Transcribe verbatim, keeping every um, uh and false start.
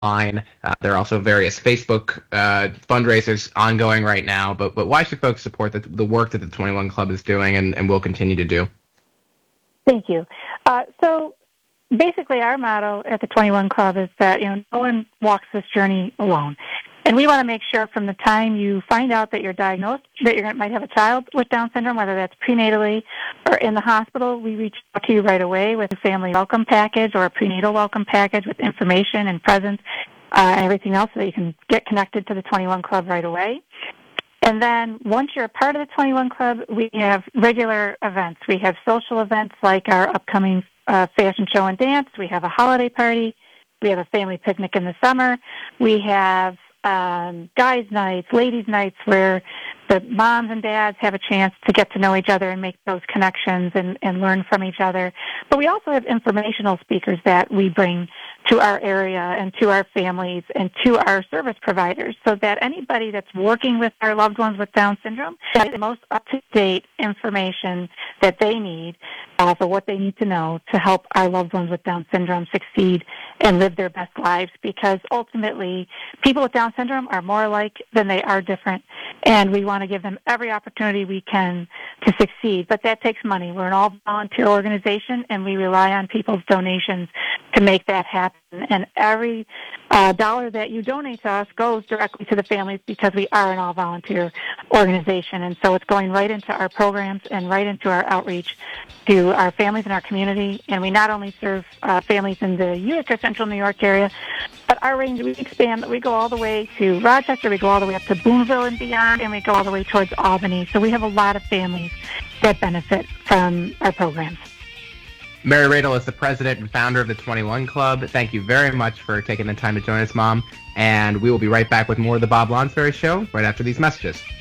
Uh, there are also various Facebook uh, fundraisers ongoing right now. But but why should folks support the, the work that the twenty-one Club is doing and, and will continue to do? Thank you. Uh, so basically, our motto at the twenty-one Club is that you know no one walks this journey alone. And we want to make sure from the time you find out that you're diagnosed, that you might have a child with Down syndrome, whether that's prenatally or in the hospital, we reach out to you right away with a family welcome package or a prenatal welcome package with information and presents uh, and everything else so that you can get connected to the twenty-one Club right away. And then once you're a part of the twenty-one Club, we have regular events. We have social events like our upcoming uh, fashion show and dance. We have a holiday party. We have a family picnic in the summer. We have um, guys' nights, ladies' nights, where the moms and dads have a chance to get to know each other and make those connections and, and learn from each other. But we also have informational speakers that we bring to our area and to our families and to our service providers so that anybody that's working with our loved ones with Down syndrome has the most up-to-date information that they need uh, for what they need to know to help our loved ones with Down syndrome succeed and live their best lives, because ultimately people with Down syndrome are more alike than they are different, and we want to give them every opportunity we can to succeed. But that takes money. We're an all-volunteer organization, and we rely on people's donations to make that happen. And every uh, dollar that you donate to us goes directly to the families because we are an all-volunteer organization. And so it's going right into our programs and right into our outreach to our families in our community. And we not only serve uh, families in the Utica, Central New York area, but our range, we expand. We go all the way to Rochester, we go all the way up to Boonville and beyond, and we go all the way towards Albany. So we have a lot of families that benefit from our programs. Mary Radel is the president and founder of the twenty-one Club. Thank you very much for taking the time to join us, Mom. And we will be right back with more of the Bob Lonsberry Show right after these messages.